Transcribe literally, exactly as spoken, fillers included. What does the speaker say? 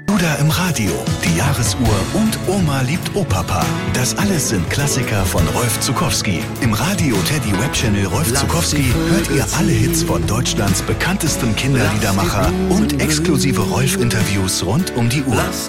Duda im Radio, die Jahresuhr und Oma liebt Opapa. Das alles sind Klassiker von Rolf Zuckowski. Im Radio Teddy Web Channel Rolf Zuckowski hört ihr alle Hits von Deutschlands bekanntestem Kinderliedermacher und exklusive Rolf-Interviews rund um die Uhr.